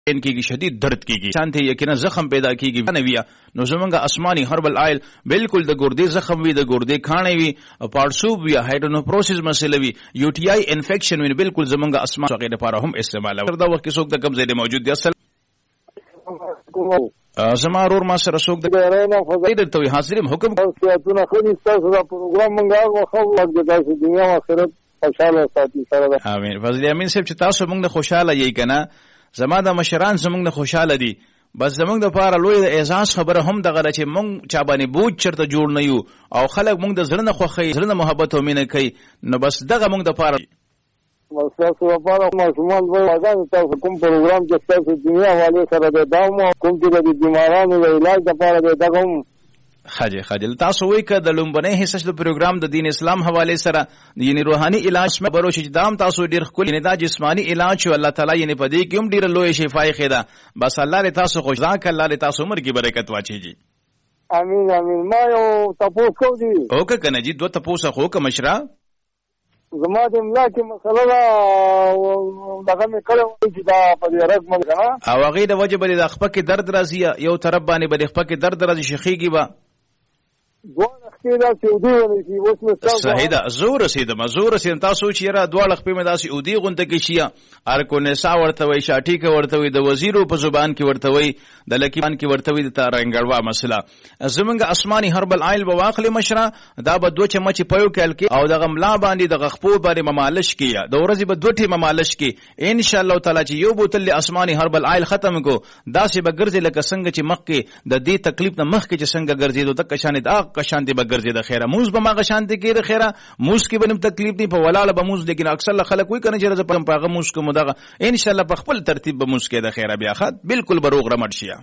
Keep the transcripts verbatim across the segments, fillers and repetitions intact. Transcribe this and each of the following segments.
ان کیږي شدید درد کیږي شانته یقینا زخم پیدا کیږي نویا نو زمونږ آسماني هربل آیل بالکل د ګردې زخم وي د ګردې کانې وي پارسوب وي هایډرونوپروسس مسله وي یو ټي آی انفیکشن وي بالکل زمونږ آسمان څخه لپاره هم استعمال وردا وخت څوک د کم زیاده موجود دي اصل زما رور ما سره څوک د فضایل ته حاضریم حکم سیاتونه خو دې تاسو دا پروګرام مونږه خو وخت د تاسو دنیا او آخرت خوشاله ساتي سره امين فضل امين صاحب چې تاسو مونږ خوشاله یې کنه زما د مشران زمونږ نه خوشاله دي بس زمونږ د پاره لوی د اعزاز خبره هم دغه چې مونږ چا باندې بوج چرته جوړ نه یو او خلک مونږ د زړه نه خوښي زړه نه محبت او مینه کوي نو بس دغه مونږ د پاره بس تاسو لپاره ماشومان به واګان تاسو کوم پروګرام چې تاسو دنیا والے سره د داوم کوم چې د بیمارانو د علاج لپاره دغه هم خاجه خاجه تاسو وایي ک د لومبنه حصہ د پروګرام د دین اسلام حواله سره یعنی روحاني علاج مې بروش دام تاسو ډیر خپل نه دا جسمانی علاج او الله تعالی یعنی پدې کې هم ډیر لوی شفای خدا بس الله له تاسو خوش ځکه الله له تاسو عمر کې برکت واچي جی امين امين ما یو تاسو کو دي اوکه کنه جی دوه تاسو خو کوم مشرا زما د املا کې مسله دغه مې کړو چې دا په دې رقم کنه او هغه د وجه بل د خپل کې درد راځي یو طرف باندې بل خپل کې درد راځي شخيږي با دوه خپل سعودي ونی اوس مې صحیح ده زور رسیدم زور رسیدم تاسو چې را دوه خپل مې داسي اودي غونډه کې شیا ار کو نسا ورته وي شاټي کې ورته وي د وزیرو په زبان کې ورته وي د لکیمان کې ورته وي د تارنګړوا مسله زمونږ آسماني هربل آیل به واخلې مشره دا به دوه چمچ پيو کال کې او د غملا باندې د غخپو باندې ممالش کیه د ورځې به دوه ټی ممالش کې ان شاء الله تعالی چې یو بوتل آسماني هربل آیل ختم کو داسې به ګرځي لکه څنګه چې مخ کې د دې تکلیف نه مخ کې چې څنګه ګرځي دوه تک شان دا کشان دی به ګرځي د خیره موز به ما غشان دی کې د خیره موز کې بنم تکلیف نه په ولاله به موز لیکن اکثر خلک وای کنه چې رز په پاغه موز کو مدغه ان شاء الله په خپل ترتیب به موز کې د خیره بیا خد بالکل بروغ رمټ شي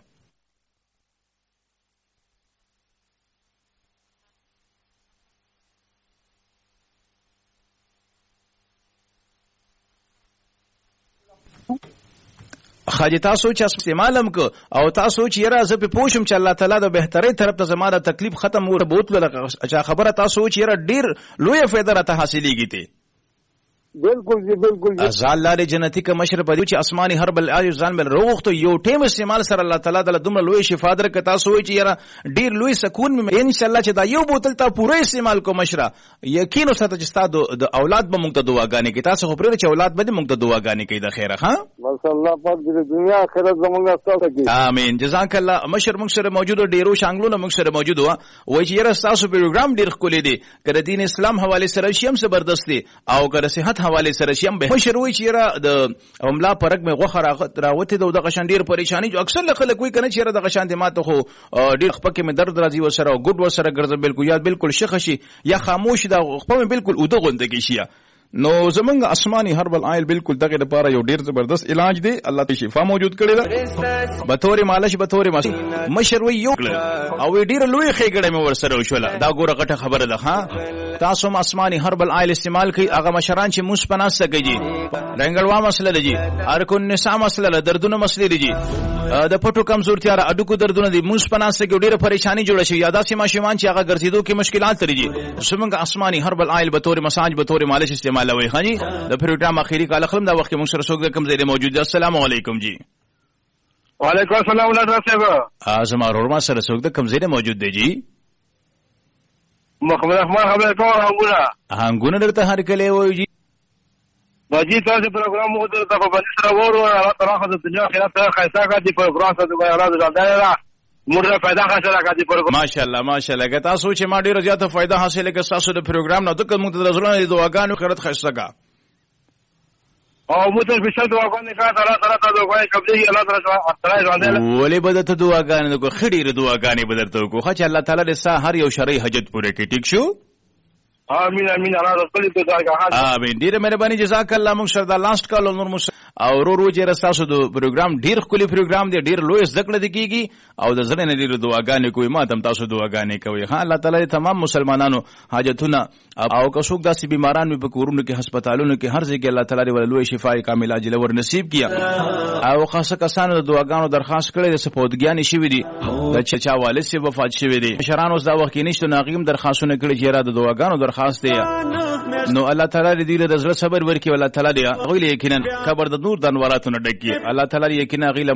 خاجه تاسو چې استعمالم کو او تاسو چې را ز په پوښم چې الله تعالی د بهتري طرف ته زماره تکلیف ختم ور بوتل اچھا خبره تاسو چې را ډیر لوی فائدہ راته حاصلېږي ته بالکل جی بالکل جی ازال لاره جنتی کا مشر په چې آسماني هربل آی ځان بل روغ ته یو ټیم استعمال سره الله تعالی د دومره لوی شفا در ک تاسو چې را ډیر لوی سکون مې ان شاء الله چې دا یو بوتل ته پوره استعمال کو مشره یقین اوسه چې تاسو د اولاد به موږ ته دعاګانې کوي تاسو خو پرې چې اولاد به موږ ته دعاګانې کوي د خیره ها بس الله پاک دې دنیا آخرت زموږ تاسو کوي امين جزاک الله مشر موږ سره موجود ډیرو شانګلو موږ سره موجود و وای چې را تاسو پروګرام ډیر خولې دي کړه دین اسلام حواله سره شیم زبردست دي او کړه صحت حواله سره شیم مشر وای چې را د عملا پرګ مې غوخه راوته د غشان ډیر پریشانی جو اکثر خلک وای کنه چې را د غشان دې ماته خو ډیر خپکه مې درد راځي وسره او ګډ وسره ګرځي بالکل یاد بالکل شخشي یا خاموش دا خپل بالکل اوده غوندګي شي نو زمونږ آسماني هربل آیل بالکل دغه لپاره یو ډیر زبردست علاج دی الله ته شفا موجود کړی دا به تور مالش به تور مالش مشر وی یو او ډیر لوی خېګړې مې ورسره وشوله دا ګوره غټه خبره ده ها تاسو آسماني هربل آیل استعمال کړئ هغه مشران چې موس پناسه کوي رنګړوا مسله دی ار کو نساء مسله دردونه مسله دی د پټو کمزورتیا را اډو کو دردونه دی موس پناسه کې ډیره پریشانی جوړه شي یادا سي ماشومان چې هغه ګرځیدو کې مشکلات لري زمونږ آسماني هربل آیل به تور مساج به تور مالش استعمال وي خاني د پروګرام اخیری کال خلم دا وخت موږ سره څوک کم زیاده موجود دي السلام علیکم جی وعلیکم السلام ولادت صاحب اعظم اورما سره څوک کم زیاده موجود دي جی محمد احمد خبر کوم هغه هغه درته هر کله وای جی باجی تاسو پروګرام مو ته په باندې سره ورو الله تعالی د دنیا آخرت ته خیسا کا دي پروګرام ته د الله تعالی موږ فائدہ حاصله کا دي پروګرام ماشاءالله ماشاءالله که تاسو چې ما ډیره زیاته فائدہ حاصله کې تاسو د پروګرام نو دغه موږ ته رسولانه د دعاګانو خیرت خیسا کا او موږ ته په شرط دعاګانې کا الله تعالی ته دعای قبلي الله تعالی تعالی ولې بدته دعاګانې کو خډيره دعاګانې بدرته کو خو چې الله تعالی د سا هر یو شرعي حاجت پوره کړي ټیک شو امين امين الله رسول ته دعا امين ډیره مهرباني جزاک الله موږ سره دا لاست کال نور مس او ورو ورو چې راسو د پروګرام ډیر خولي پروګرام دی ډیر لوی زکړه دی کیږي او د زړه نه ډیر دعاګانې کوي ما تم تاسو دعاګانې کوي ها الله تعالی تمام مسلمانانو حاجتونه او که څوک داسې بیماران په کورونو کې هسپتالونو کې هر ځای کې الله تعالی ول لوی شفای کامله عاجله ور نصیب کیا او خاصه کسانو د دعاګانو درخواست کړي د سپودګیان شي وي دي د چا والد سي وفات شوی دي شران اوس دا وخت کې نشته ناغیم درخواستونه کړي چې را د دعاګانو درخواست درخواست دی نو الله تعالی دې د زړه صبر ورکړي، الله تعالی دې غوړي یقینا قبر د نور د انواراتو نه ډکي، الله تعالی یقینا غیله